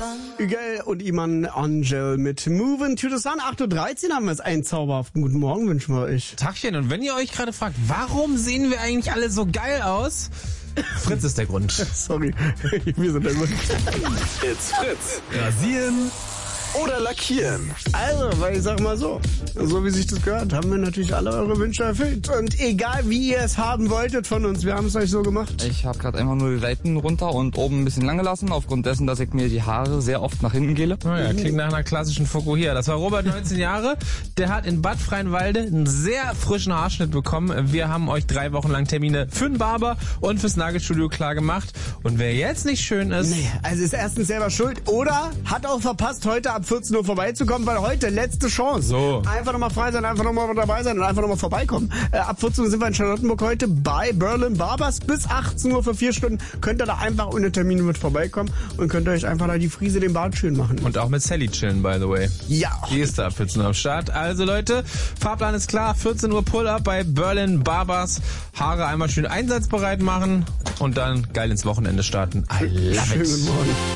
Ügel und Iman Angel mit Moving to the Sun. 8.13 Uhr haben wir es. Einen zauberhaften guten Morgen wünschen wir euch. Tagchen, und wenn ihr euch gerade fragt, warum sehen wir eigentlich alle so geil aus? Fritz ist der Grund. Sorry, wir sind der Grund. It's Fritz. Rasieren oder lackieren? Also, weil ich sag mal so wie sich das gehört, haben wir natürlich alle eure Wünsche erfüllt. Und egal wie ihr es haben wolltet von uns, wir haben es euch so gemacht. Ich habe gerade einfach nur die Seiten runter und oben ein bisschen lang gelassen, aufgrund dessen, dass ich mir die Haare sehr oft nach hinten gele. Oh ja, klingt nach einer klassischen Fukuhila. Das war Robert, 19 Jahre. Der hat in Bad Freienwalde einen sehr frischen Haarschnitt bekommen. Wir haben euch 3 Wochen lang Termine für den Barber und fürs Nagelstudio klar gemacht. Und wer jetzt nicht schön ist... Nee, also ist erstens selber schuld oder hat auch verpasst, heute ab 14 Uhr vorbeizukommen, weil heute letzte Chance. So. Einfach nochmal frei sein, einfach nochmal dabei sein und einfach nochmal vorbeikommen. Ab 14 Uhr sind wir in Charlottenburg heute bei Berlin Barbers. Bis 18 Uhr für 4 Stunden könnt ihr da einfach ohne Termine mit vorbeikommen und könnt euch einfach da die Friese den Bart schön machen. Und auch mit Sally chillen, by the way. Ja. Die ist da ab 14 Uhr am Start. Also Leute, Fahrplan ist klar. 14 Uhr Pull-Up bei Berlin Barbers. Haare einmal schön einsatzbereit machen und dann geil ins Wochenende starten. I love it. Schönen guten Morgen.